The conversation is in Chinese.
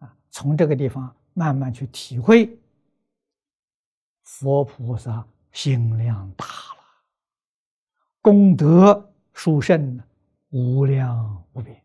从这个地方慢慢去体会，佛菩萨心量大了，功德殊胜，无量无边。